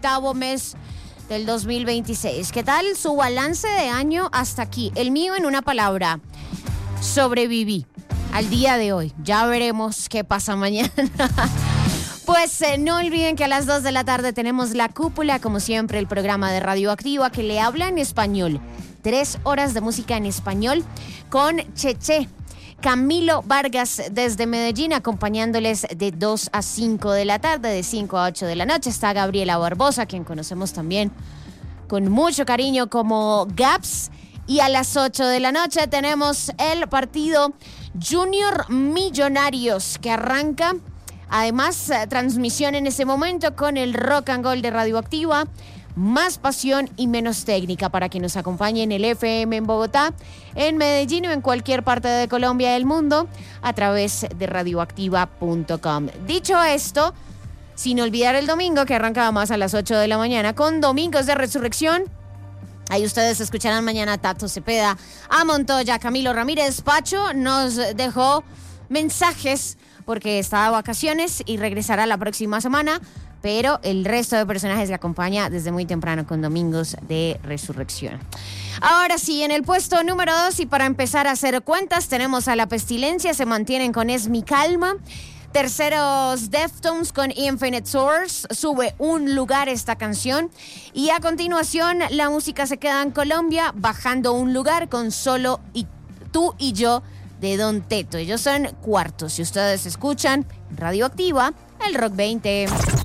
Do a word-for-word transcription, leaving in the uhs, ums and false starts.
octavo mes del dos mil veintiséis. ¿Qué tal su balance de año hasta aquí? El mío, en una palabra: sobreviví al día de hoy. Ya veremos qué pasa mañana. Pues eh, no olviden que a las dos de la tarde tenemos La Cúpula, como siempre, el programa de Radioactiva que le habla en español. Tres horas de música en español con Cheche. Camilo Vargas desde Medellín, acompañándoles de dos a cinco de la tarde, de cinco a ocho de la noche. Está Gabriela Barbosa, quien conocemos también con mucho cariño como Gaps. Y a las ocho de la noche tenemos el partido Junior Millonarios, que arranca. Además, transmisión en ese momento con el Rock and Roll de Radioactiva. Más pasión y menos técnica, para que nos acompañe en el F M en Bogotá, en Medellín o en cualquier parte de Colombia y del mundo a través de radioactiva punto com. Dicho esto, sin olvidar el domingo, que arranca más a las ocho de la mañana con Domingos de Resurrección. Ahí ustedes escucharán mañana a Tato Cepeda, a Montoya. Camilo Ramírez Pacho nos dejó mensajes porque está de vacaciones y regresará la próxima semana, pero el resto de personajes le acompaña desde muy temprano con Domingos de Resurrección. Ahora sí, en el puesto número dos, y para empezar a hacer cuentas, tenemos a La Pestilencia, se mantienen con Es Mi Calma. Terceros, Deftones con Infinite Source, sube un lugar esta canción. Y a continuación, la música se queda en Colombia, bajando un lugar con Solo y Tú y Yo de Don Teto. Ellos son Cuartos. Si ustedes escuchan Radioactiva, el Rock veinte.